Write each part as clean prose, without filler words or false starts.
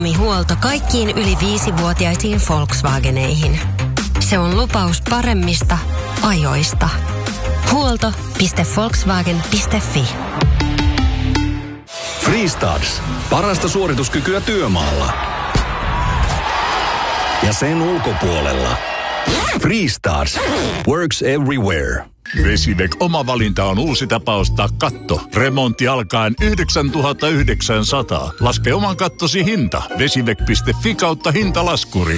Huolto kaikkiin yli 5-vuotiaisiin Volkswageneihin. Se on lupaus paremmista ajoista. Huolto.volkswagen.fi. Freestarts. Parasta suorituskykyä työmaalla. Ja sen ulkopuolella. Freestarts. Works everywhere. Vesimek oma valinta on uusi tapa ostaa katto. Remontti alkaen 9 900. Laske oman kattosi hinta. Vesivek.fi/hintalaskuri.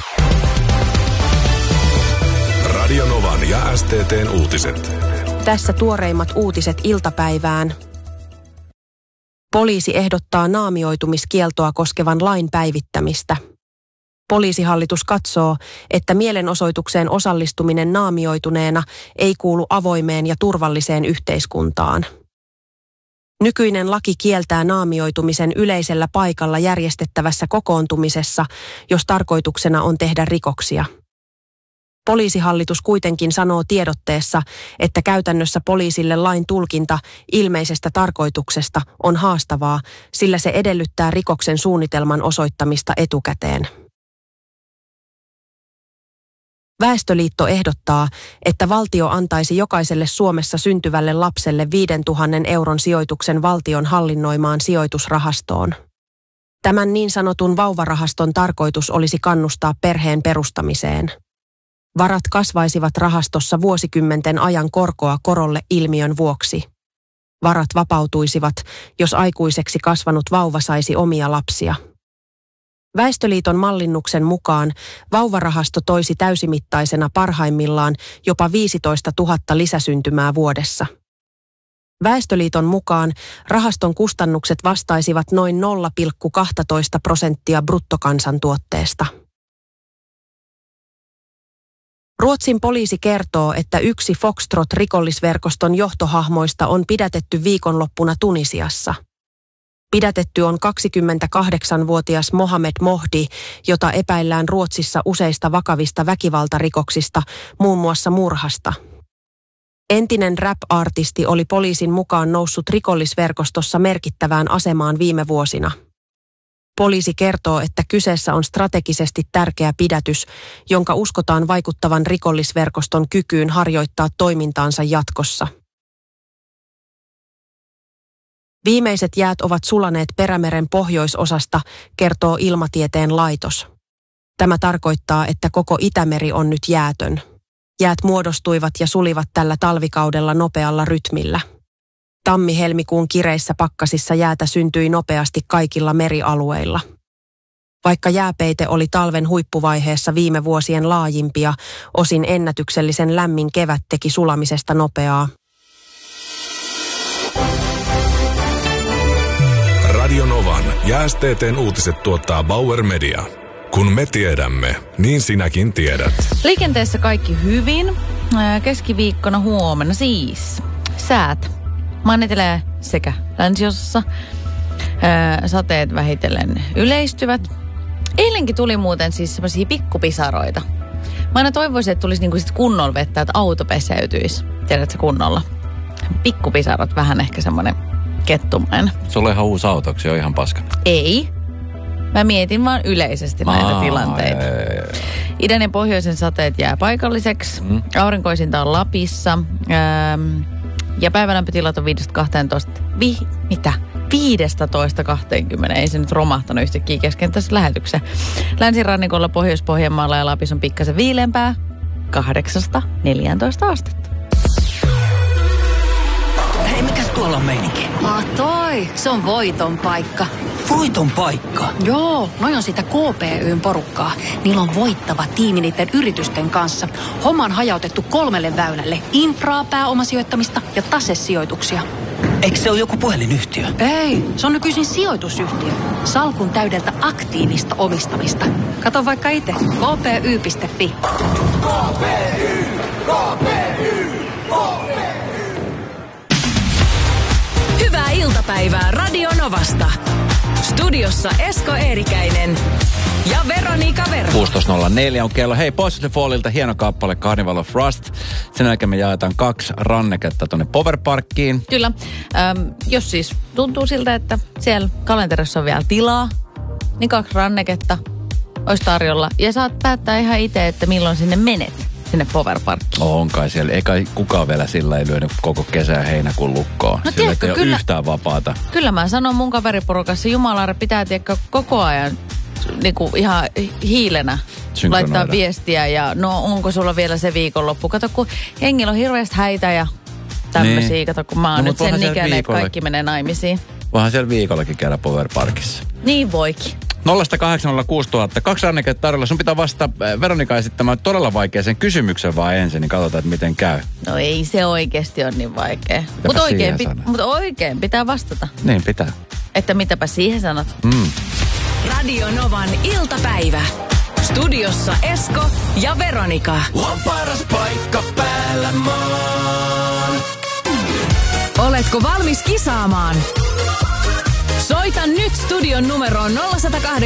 Radio Novan ja STT:n uutiset. Tässä tuoreimmat uutiset iltapäivään. Poliisi ehdottaa naamioitumiskieltoa koskevan lain päivittämistä. Poliisihallitus katsoo, että mielenosoitukseen osallistuminen naamioituneena ei kuulu avoimeen ja turvalliseen yhteiskuntaan. Nykyinen laki kieltää naamioitumisen yleisellä paikalla järjestettävässä kokoontumisessa, jos tarkoituksena on tehdä rikoksia. Poliisihallitus kuitenkin sanoo tiedotteessa, että käytännössä poliisille lain tulkinta ilmeisestä tarkoituksesta on haastavaa, sillä se edellyttää rikoksen suunnitelman osoittamista etukäteen. Väestöliitto ehdottaa, että valtio antaisi jokaiselle Suomessa syntyvälle lapselle 5 000 euron sijoituksen valtion hallinnoimaan sijoitusrahastoon. Tämän niin sanotun vauvarahaston tarkoitus olisi kannustaa perheen perustamiseen. Varat kasvaisivat rahastossa vuosikymmenten ajan korkoa korolle ilmiön vuoksi. Varat vapautuisivat, jos aikuiseksi kasvanut vauva saisi omia lapsia. Väestöliiton mallinnuksen mukaan vauvarahasto toisi täysimittaisena parhaimmillaan jopa 15 000 lisäsyntymää vuodessa. Väestöliiton mukaan rahaston kustannukset vastaisivat noin 0,12% bruttokansantuotteesta. Ruotsin poliisi kertoo, että yksi Foxtrot-rikollisverkoston johtohahmoista on pidätetty viikonloppuna Tunisiassa. Pidätetty on 28-vuotias Mohamed Mohdi, jota epäillään Ruotsissa useista vakavista väkivaltarikoksista, muun muassa murhasta. Entinen rap-artisti oli poliisin mukaan noussut rikollisverkostossa merkittävään asemaan viime vuosina. Poliisi kertoo, että kyseessä on strategisesti tärkeä pidätys, jonka uskotaan vaikuttavan rikollisverkoston kykyyn harjoittaa toimintaansa jatkossa. Viimeiset jäät ovat sulaneet Perämeren pohjoisosasta, kertoo Ilmatieteen laitos. Tämä tarkoittaa, että koko Itämeri on nyt jäätön. Jäät muodostuivat ja sulivat tällä talvikaudella nopealla rytmillä. Tammi-helmikuun kireissä pakkasissa jäätä syntyi nopeasti kaikilla merialueilla. Vaikka jääpeite oli talven huippuvaiheessa viime vuosien laajimpia, osin ennätyksellisen lämmin kevät teki sulamisesta nopeaa. Radio Novan ja STT:n uutiset tuottaa Bauer Media. Kun me tiedämme, niin sinäkin tiedät. Liikenteessä kaikki hyvin. Keskiviikkona huomenna siis. Säät. Maan etelä- sekä länsiosassa. Sateet vähitellen yleistyvät. Eilenkin tuli muuten siis semmoisia pikkupisaroita. Mä aina toivoisin, että tulisi niinku sit kunnolla vettä, että auto peseytyisi. Tiedätkö kunnolla? Pikkupisarot, vähän ehkä semmoinen kettumainen. Sulla on ihan uusi auto, onko se on ihan paska? Ei. Mä mietin vaan yleisesti näitä tilanteita. Idän ja pohjoisen sateet jää paikalliseksi. Aurinkoisinta on Lapissa. Ja päivälämpötilat on 5-12. 15-20. Ei se nyt romahtanut yhtäkkiä kesken tässä lähetyksessä. Länsirannikolla, Pohjois-Pohjanmaalla ja Lapissa on pikkasen viileämpää. 8-14 astetta. Hei, mikäs tuolla on meininki? Toi, se on Voiton paikka. Voiton paikka? Joo, noi on sitä KPY:n porukkaa. Niillä on voittava tiimi niiden yritysten kanssa. Homma on hajautettu 3 väylälle. Infraa, pääomasijoittamista ja tasesijoituksia. Eikö se ole joku puhelinyhtiö? Ei, se on nykyisin sijoitusyhtiö. Salkun täydeltä aktiivista omistamista. Kato vaikka itse. kpy.fi. KPY, KPY, KPY. Hyvää iltapäivää Radio Novasta. Studiossa Esko Eerikäinen ja Veronika Verho. 16.04 on kello. Hei, Poison the Fallilta hieno kappale Carnival of Rust. Sen jälkeen me jaetaan 2 ranneketta tuonne Powerparkkiin. Kyllä. Jos siis tuntuu siltä, että siellä kalenterissa on vielä tilaa, niin 2 ranneketta olisi tarjolla. Ja saat päättää ihan itse, että milloin sinne menet, sinne Powerparkkiin. On kai siellä. Ei kai kukaan vielä sillä ei lyönyt koko kesä ja heinäkuun lukkoon. No sillä tiedätkö, ei ole yhtään vapaata. Kyllä mä sanon mun kaveriporukassa, Jumalaare pitää tiedätkö koko ajan niinku ihan hiilenä laittaa viestiä ja no onko sulla vielä se viikonloppu. Kato kun hengillä on hirveästi häitä ja tämmöisiä. Niin. Kato kun mä oon nyt sen ikäinen, että kaikki menee naimisiin. Voihan siellä viikollakin käydä Powerparkissa. Niin voikin. 0806000. 2 ranneketta tarjolla. Sun pitää vastata Veronika esittämään todella vaikeaseen kysymyksen vaan ensin, niin katsotaan, että miten käy. No ei se oikeasti ole niin vaikea. Mutta oikein pitää vastata. Niin pitää. Että mitäpä siihen sanot. Radio Novan iltapäivä. Studiossa Esko ja Veronika. On paras paikka päällä maan. Oletko valmis kisaamaan? Soita nyt studion numeroon 0108